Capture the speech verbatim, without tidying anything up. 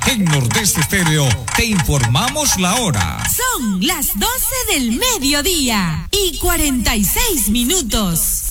En Nordeste Estéreo te informamos la hora. Son las doce del mediodía y cuarenta y seis minutos.